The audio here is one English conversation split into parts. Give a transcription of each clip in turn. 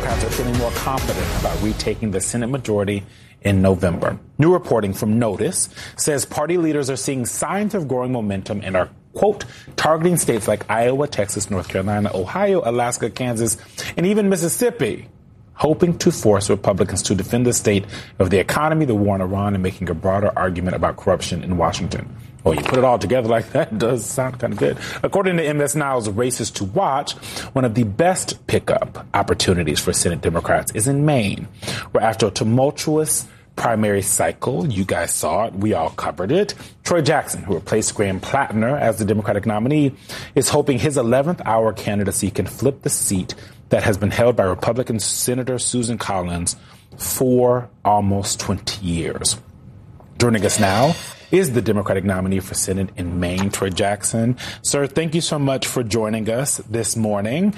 Democrats are feeling more confident about retaking the Senate majority in November. New reporting from Notice says party leaders are seeing signs of growing momentum and are, quote, targeting states like Iowa, Texas, North Carolina, Ohio, Alaska, Kansas, and even Mississippi, hoping to force Republicans to defend the state of the economy, the war in Iran, and making a broader argument about corruption in Washington. Well, you put it all together like that, it does sound kind of good. According to MS Now's Races to Watch, one of the best pickup opportunities for Senate Democrats is in Maine, where after a tumultuous primary cycle, you guys saw it, we all covered it, Troy Jackson, who replaced Graham Plattner as the Democratic nominee, is hoping his 11th hour candidacy can flip the seat that has been held by Republican Senator Susan Collins for almost 20 years. Joining us now is the Democratic nominee for Senate in Maine, Troy Jackson. Sir, thank you so much for joining us this morning.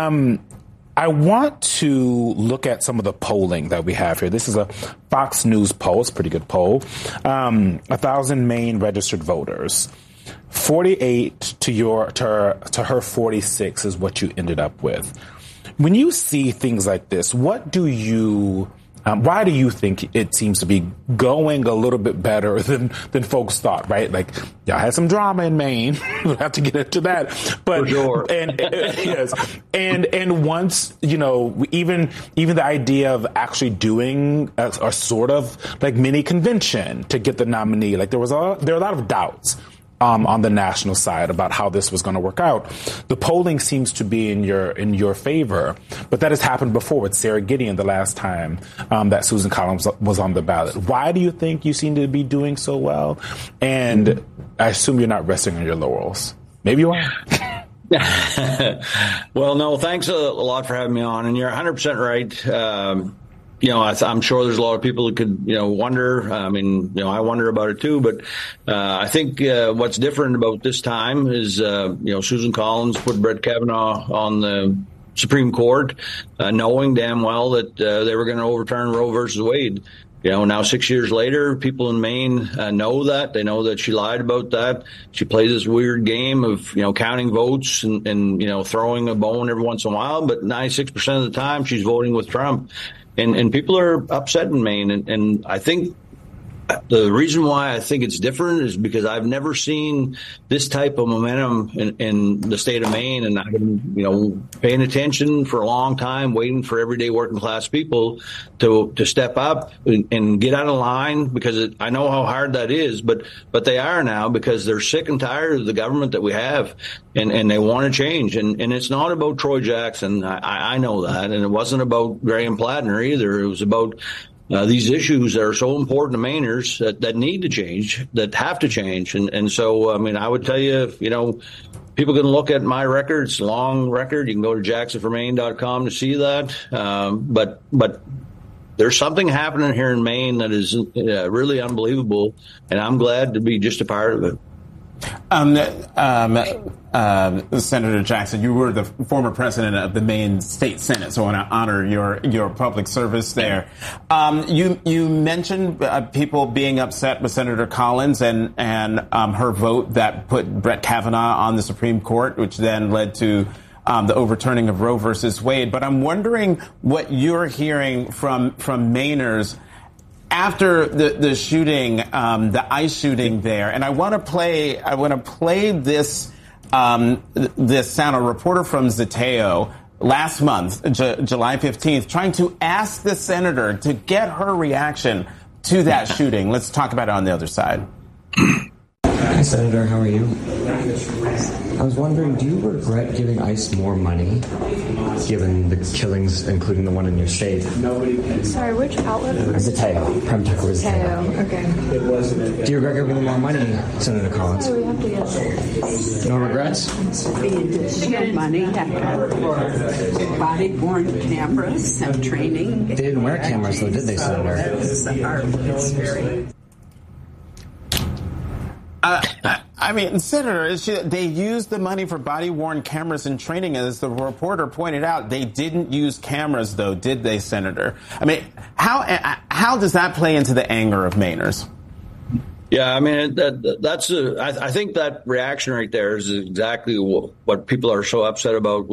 I want to look at some of the polling that we have here. This is a Fox News poll. It's a pretty good poll. 1,000 Maine registered voters. 48 to her 46 is what you ended up with. When you see things like this, why do you think it seems to be going a little bit better than folks thought, right? Like, y'all had some drama in Maine. We'll have to get into that. But, for sure. Yes. And once, even the idea of actually doing a sort of like mini convention to get the nominee, like there are a lot of doubts on the national side about how this was going to work out. The polling seems to be in your favor, but that has happened before with Sarah Gideon the last time that Susan Collins was on the ballot. Why do you think you seem to be doing so well? And I assume you're not resting on your laurels. Maybe you are. Well, no, thanks a lot for having me on, and you're 100% right. I'm sure there's a lot of people who could, wonder. I mean, I wonder about it too. But I think what's different about this time is, Susan Collins put Brett Kavanaugh on the Supreme Court, knowing damn well that they were going to overturn Roe versus Wade. Now 6 years later, people in Maine know that. They know that she lied about that. She plays this weird game of, counting votes and throwing a bone every once in a while. But 96% of the time, she's voting with Trump. And people are upset in Maine. And I think the reason why I think it's different is because I've never seen this type of momentum in the state of Maine. And I've been, paying attention for a long time, waiting for everyday working class people to step up and get out of line, because I know how hard that is. But they are now, because they're sick and tired of the government that we have. And they want to change. And it's not about Troy Jackson. I know that. And it wasn't about Graham Plattner either. It was about these issues that are so important to Mainers that need to change, that have to change. And so, I mean, I would tell you, people can look at my record. It's a long record. You can go to jacksonformaine.com to see that. But there's something happening here in Maine that is really unbelievable. And I'm glad to be just a part of it. Senator Jackson, you were the former president of the Maine State Senate, so I want to honor your public service there. You mentioned people being upset with Senator Collins and her vote that put Brett Kavanaugh on the Supreme Court, which then led to the overturning of Roe versus Wade. But I'm wondering what you're hearing from Mainers after the shooting, the ICE shooting there. And I want to play this sound. A reporter from Zeteo last month, July 15th, trying to ask the senator to get her reaction to that shooting. Let's talk about it on the other side. Hi, Senator. How are you? I was wondering, do you regret giving ICE more money, given the killings, including the one in your state? Sorry, which outlet? Zeteo. Prem Tucker was Zeteo. Okay. Do you regret giving more money, Senator Collins? We have to get No regrets? Additional money for body-worn cameras and training. They didn't wear cameras, though, did they, Senator? I mean, Senator, they used the money for body-worn cameras and training. As the reporter pointed out, they didn't use cameras, though, did they, Senator? I mean, how does that play into the anger of Mainers? Yeah, I mean, I think that reaction right there is exactly what people are so upset about